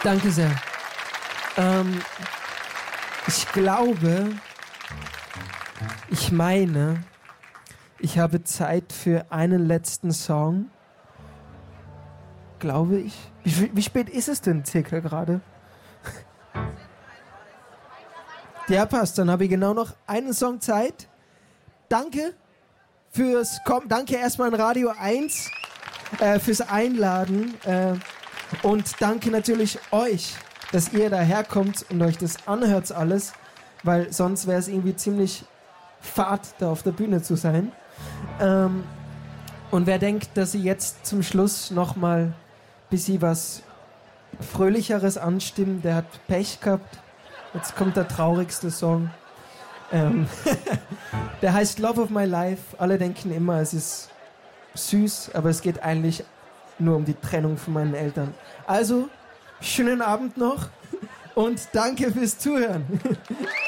Danke sehr. Ich glaube, ich habe Zeit für einen letzten Song. Glaube ich. Wie spät ist es denn circa gerade? Ja, passt. Dann habe ich genau noch einen Song Zeit. Danke fürs Kommen. Danke erstmal an Radio 1 fürs Einladen. Und danke natürlich euch, dass ihr daherkommt und euch das anhört alles. Weil sonst wäre es irgendwie ziemlich fad, da auf der Bühne zu sein. Und wer denkt, dass sie jetzt zum Schluss nochmal ein bisschen was Fröhlicheres anstimmen, der hat Pech gehabt. Jetzt kommt der traurigste Song. Der heißt Love of My Life. Alle denken immer, es ist süß, aber es geht eigentlich nur um die Trennung von meinen Eltern. Also, schönen Abend noch und danke fürs Zuhören.